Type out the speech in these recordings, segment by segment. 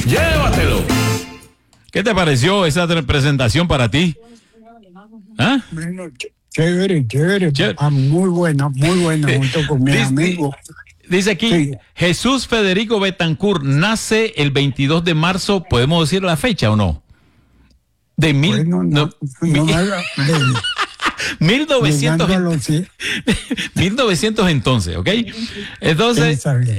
Llévatelo. ¿Qué te pareció esa presentación para ti? ¿Ah? Bueno, chévere. Muy buena, junto con mis amigos. Dice aquí, sí. Jesús Federico Betancourt nace el 22 de marzo, ¿podemos decir la fecha o no? De 1900 entonces, ¿ok? Entonces,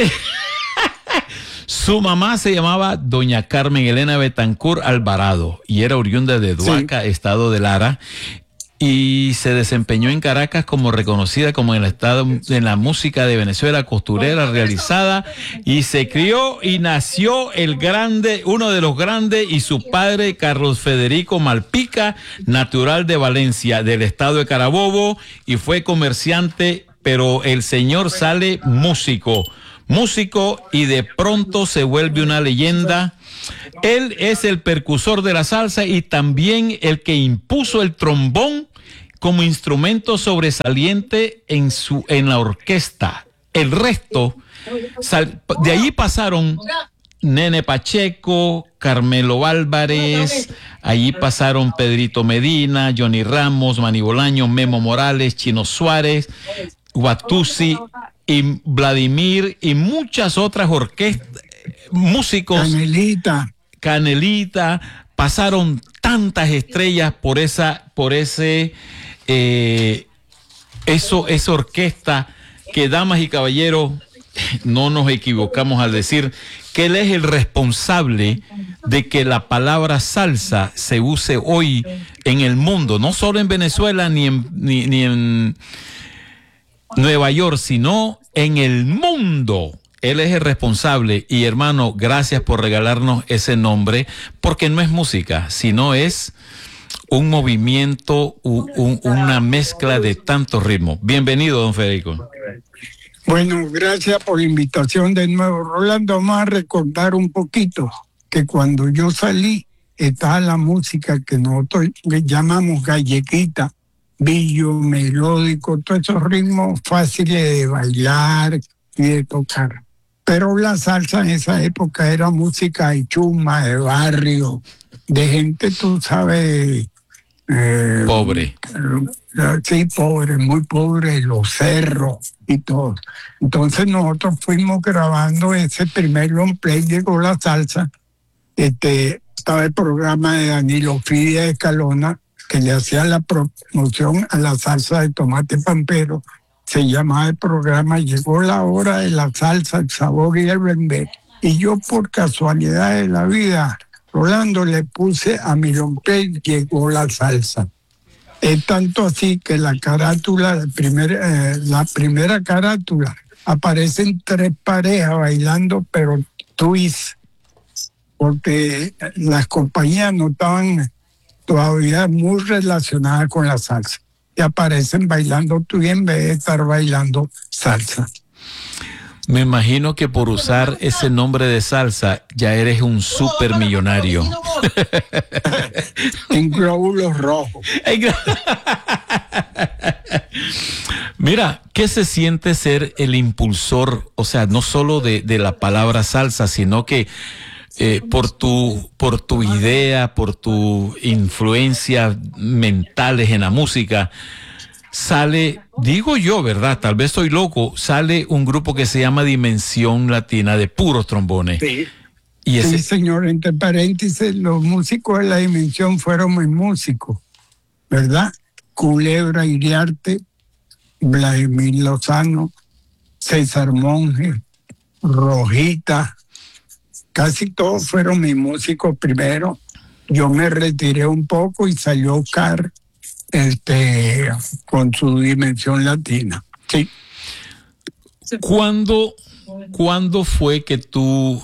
su mamá se llamaba doña Carmen Elena Betancourt Alvarado y era oriunda de Duaca, sí, estado de Lara, y se desempeñó en Caracas como reconocida como en el estado en la música de Venezuela, costurera realizada, y se crió y nació uno de los grandes, y su padre Carlos Federico Malpica, natural de Valencia, del estado de Carabobo, y fue comerciante, pero el señor sale músico y de pronto se vuelve una leyenda. Él es el percusor de la salsa y también el que impuso el trombón como instrumento sobresaliente en la orquesta. El resto, de ahí pasaron Nene Pacheco, Carmelo Álvarez, allí pasaron Pedrito Medina, Johnny Ramos, Manny Bolaño, Memo Morales, Chino Suárez, Guatusi y Vladimir y muchas otras orquestas, músicos. Canelita, pasaron tantas estrellas por esa orquesta que, damas y caballeros, no nos equivocamos al decir que él es el responsable de que la palabra salsa se use hoy en el mundo, no solo en Venezuela ni en Nueva York, sino en el mundo. Él es el responsable y, hermano, gracias por regalarnos ese nombre, porque no es música, sino es un movimiento, una mezcla de tantos ritmos. Bienvenido, don Federico. Bueno, gracias por la invitación de nuevo. Rolando, vamos a recordar un poquito que cuando yo salí estaba la música que nosotros llamamos gallequita, billo, melódico, todos esos ritmos fáciles de bailar y de tocar. Pero la salsa en esa época era música de chuma, de barrio, de gente, tú sabes... pobre. Sí, pobre, muy pobre, los cerros y todo. Entonces nosotros fuimos grabando ese primer long play, llegó la salsa. Estaba el programa de Danilo Fidia Escalona, que le hacía la promoción a la salsa de Tomate Pampero. Se llamaba el programa, llegó la hora de la salsa, el sabor y el bembé. Y yo, por casualidad de la vida, Rolando, le puse a mi long play, llegó la salsa. Es tanto así que la carátula, la primera carátula, aparecen 3 parejas bailando, pero twist, porque las compañías no estaban todavía muy relacionadas con la salsa. Y aparecen bailando twist en vez de estar bailando salsa. Me imagino que por usar ese nombre de salsa ya eres un supermillonario. En glóbulos rojos. Mira, ¿qué se siente ser el impulsor? O sea, no solo de la palabra salsa, sino que por tu idea, por tu influencia mentales en la música, sale, digo yo, ¿verdad? Tal vez soy loco, sale un grupo que se llama Dimensión Latina de puros trombones. Sí, y sí, señor, entre paréntesis, los músicos de la Dimensión fueron mis músicos, ¿verdad? Culebra Iriarte, Vladimir Lozano, César Monge, Rojita, casi todos fueron mis músicos primero. Yo me retiré un poco y salió Oscar con su Dimensión Latina. Sí. ¿Cuándo fue que tú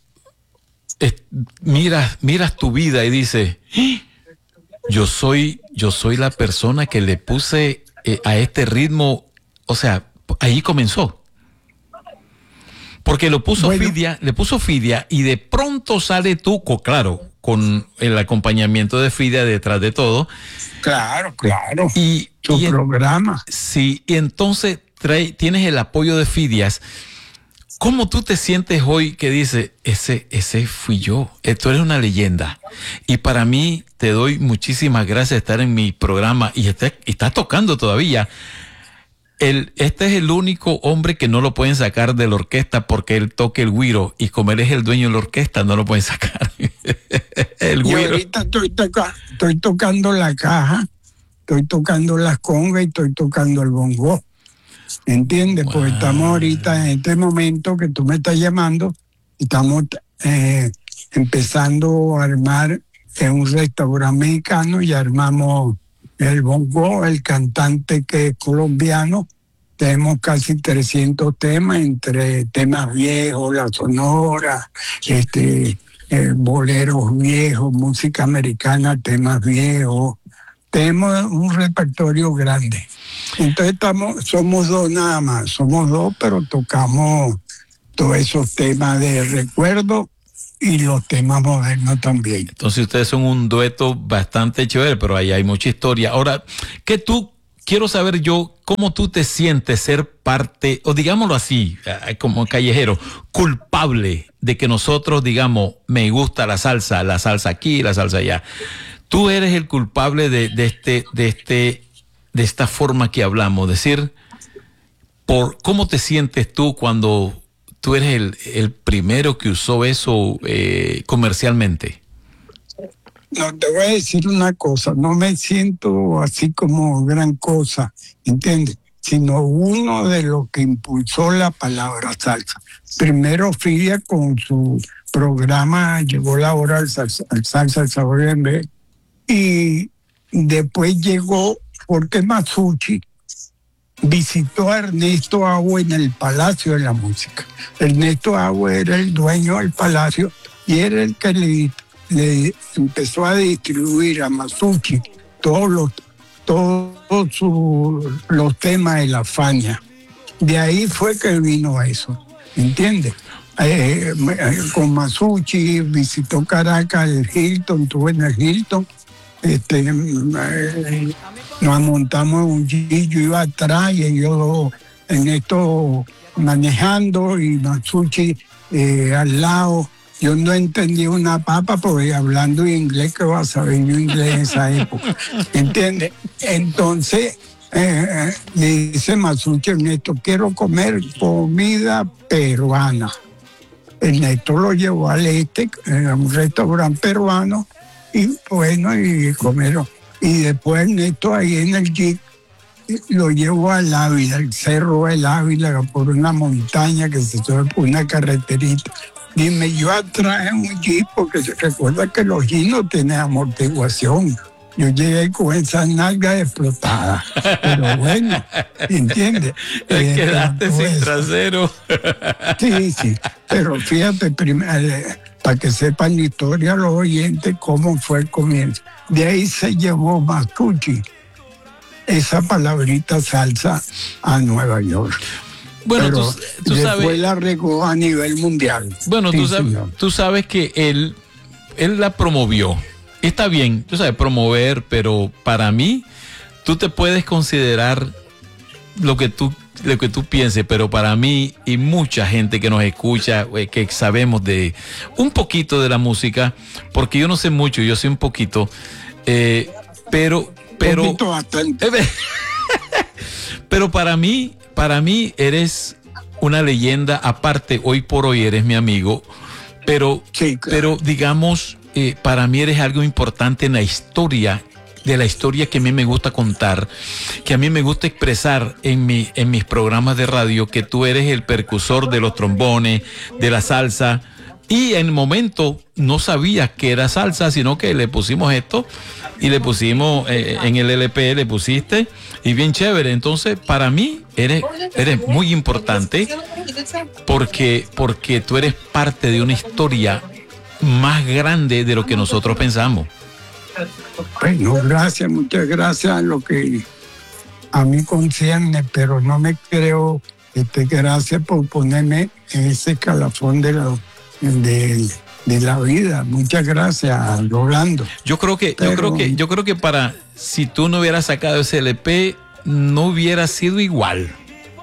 miras tu vida y dices, yo soy la persona que le puse a este ritmo? O sea, ahí comenzó. Porque le puso Fidia y de pronto sale tú, claro, con el acompañamiento de Fidia detrás de todo. Claro. Y programa. Sí, y entonces tienes el apoyo de Fidias. ¿Cómo tú te sientes hoy que dices, ese fui yo? Tú eres una leyenda. Y para mí, te doy muchísimas gracias de estar en mi programa y estás tocando todavía. Este es el único hombre que no lo pueden sacar de la orquesta porque él toca el güiro, y como él es el dueño de la orquesta, no lo pueden sacar. El güiro. Y ahorita estoy tocando la caja, estoy tocando las congas y estoy tocando el bongo. ¿Entiendes? Wow. Pues estamos ahorita en este momento que tú me estás llamando, estamos empezando a armar en un restaurante mexicano y armamos el bongo, el cantante que es colombiano. Tenemos casi 300 temas, entre temas viejos, la sonora, boleros viejos, música americana, temas viejos. Tenemos un repertorio grande. Entonces somos dos nada más, somos dos, pero tocamos todos esos temas de recuerdo y los temas modernos también. Entonces ustedes son un dueto bastante chévere, pero ahí hay mucha historia. Ahora, quiero saber yo cómo tú te sientes ser parte, o digámoslo así, como callejero, culpable de que nosotros digamos, me gusta la salsa aquí, la salsa allá. Tú eres el culpable de esta forma que hablamos, decir, ¿cómo te sientes tú cuando tú eres el primero que usó eso comercialmente? No, te voy a decir una cosa, no me siento así como gran cosa, ¿entiendes? Sino uno de los que impulsó la palabra salsa. Primero Filia con su programa Llegó la hora al salsa, el sabor en vez, y después llegó porque Masucci visitó a Ernesto Agua en el Palacio de la Música. Ernesto Agua era el dueño del palacio y era el que le empezó a distribuir a Masucci todos los temas de la Fania. De ahí fue que vino eso, ¿entiendes? Con Masucci visitó Caracas, el Hilton, estuve en el Hilton. Nos montamos en un jeep, yo iba atrás y yo en esto manejando y Masucci al lado. Yo no entendía una papa porque hablando inglés, que vas a saber yo inglés en esa época, ¿entiendes? Entonces le dice Masucci a Ernesto, quiero comer comida peruana. Ernesto lo llevó al a un restaurante peruano, y bueno, y comieron. Y después Ernesto ahí en el jeep lo llevó al Ávila, el Cerro del Ávila, por una montaña que se sube por una carreterita. Dime, yo atrás en un jeep, porque se recuerda que los jeeps no tienen amortiguación. Yo llegué con esas nalgas explotadas. Pero bueno, ¿entiendes? Quedaste sin trasero. Sí. Pero fíjate, para que sepan la historia los oyentes, cómo fue el comienzo. De ahí se llevó Masucci esa palabrita salsa a Nueva York. Bueno, pero tú sabes, después la regó a nivel mundial. Bueno, sí, tú sabes que él la promovió. Está bien, tú sabes, promover, pero para mí, tú te puedes considerar lo que tú pienses, pero para mí y mucha gente que nos escucha, que sabemos de un poquito de la música, porque yo no sé mucho, yo sé un poquito, pero poquito bastante. Pero para mí eres una leyenda. Aparte, hoy por hoy eres mi amigo, pero sí, claro. Pero digamos, para mí eres algo importante en la historia, de la historia que a mí me gusta contar, que a mí me gusta expresar en mis programas de radio, que tú eres el percusor de los trombones, de la salsa. Y en el momento no sabía que era salsa, sino que le pusimos esto y le pusimos en el LP, le pusiste, y bien chévere. Entonces, para mí eres muy importante porque tú eres parte de una historia más grande de lo que nosotros pensamos. Bueno, gracias, muchas gracias a lo que a mí concierne, pero no me creo, gracias por ponerme en ese escalafón de la vida. Muchas gracias, Rolando. Yo creo que si tú no hubieras sacado ese LP, no hubiera sido igual.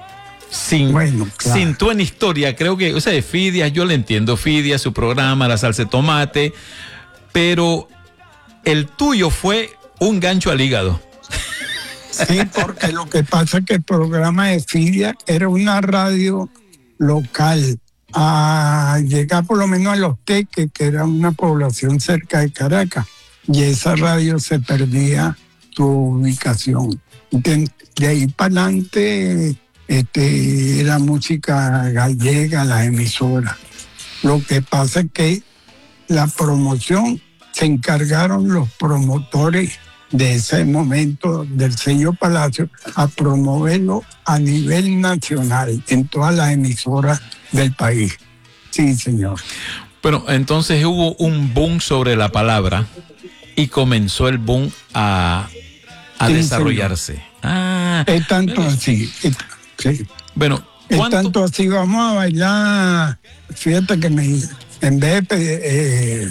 Bueno, claro. Sin tú en historia, creo que, o sea, Fidia, yo le entiendo, Fidia, su programa, la salsa de tomate, pero el tuyo fue un gancho al hígado. Sí, porque lo que pasa es que el programa de Fidia era una radio local, a llegar por lo menos a Los Teques, que era una población cerca de Caracas, y esa radio se perdía su ubicación. De ahí para adelante era música gallega, las emisoras. Lo que pasa es que la promoción se encargaron los promotores de ese momento del sello Palacio a promoverlo a nivel nacional en todas las emisoras del país. Sí, señor. Bueno, entonces hubo un boom sobre la palabra y comenzó el boom a Sí, desarrollarse. señor. Ah, Es tanto así. Sí. bueno, Es ¿cuánto? tanto así, vamos a bailar. Fíjate que en vez de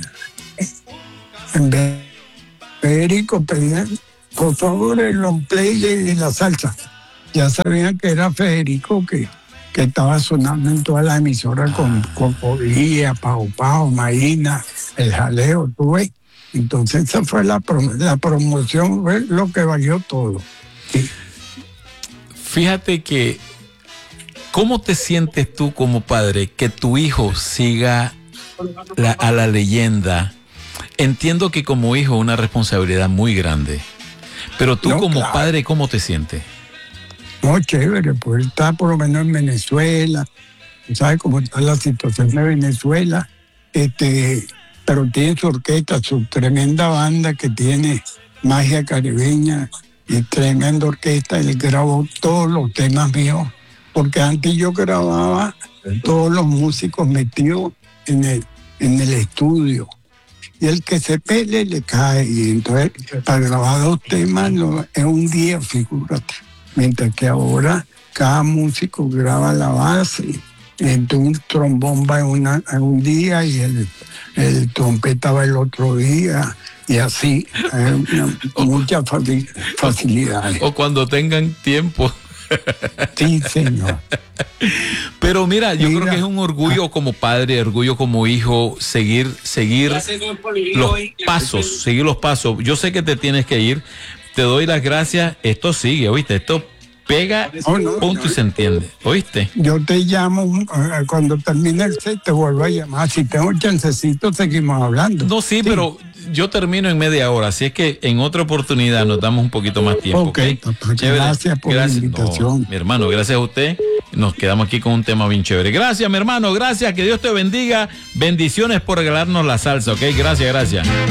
Federico pedían, por favor, el long play de la salsa. Ya sabían que era Federico que estaba sonando en todas las emisoras con Cocodía, Pau Pau, Maína, El Jaleo, tú ves. Entonces esa fue la promoción, fue lo que valió todo. Sí. Fíjate que, ¿cómo te sientes tú como padre que tu hijo siga a la leyenda? Entiendo que como hijo es una responsabilidad muy grande, pero tú como claro. padre, ¿cómo te sientes? No, chévere, pues él está por lo menos en Venezuela, ¿sabes cómo está la situación de Venezuela? Pero tiene su orquesta, su tremenda banda que tiene Magia Caribeña, y tremenda orquesta. Él grabó todos los temas míos, porque antes yo grababa todos los músicos metidos en el estudio. Y el que se pele le cae. Y entonces, para grabar 2 temas es un día, figúrate. Mientras que ahora cada músico graba la base. Entonces un trombón va en un día y el trompeta va el otro día. Y así, muchas facilidades. O cuando tengan tiempo. Sí, señor. Pero mira, yo creo que es un orgullo como padre, orgullo como hijo, seguir los pasos. Yo sé que te tienes que ir, te doy las gracias, esto sigue, ¿oíste? Esto pega, punto y se entiende, ¿oíste? Yo te llamo cuando termine el set, te vuelvo a llamar. Si tengo chancecito, seguimos hablando. No, sí, pero yo termino en media hora, así es que en otra oportunidad nos damos un poquito más tiempo. Ok, papá, gracias por la invitación. No, mi hermano, gracias a usted. Nos quedamos aquí con un tema bien chévere. Gracias, mi hermano, gracias, que Dios te bendiga. Bendiciones por regalarnos la salsa, ¿ok? Gracias.